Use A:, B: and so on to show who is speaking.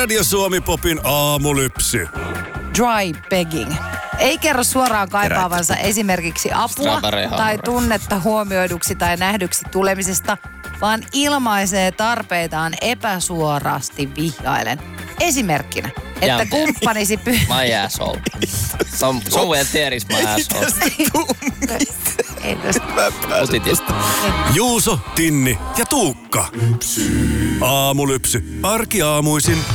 A: Radio Suomi Popin aamulypsy.
B: Dry begging. Ei kerro suoraan kaipaavansa esimerkiksi apua tai tunnetta huomioiduksi tai nähdyksi tulemisesta, vaan ilmaisee tarpeitaan epäsuorasti vihjaillen. Esimerkkinä, että kumppanisi
C: My asshole. Somewhere there is my asshole. Putitista.
A: Juuso, Tinni ja Tuukka. Aamulypsy. Arkiaamuisin